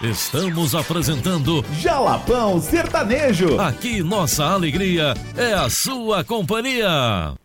Estamos apresentando Jalapão Sertanejo. Aqui nossa alegria é a sua companhia.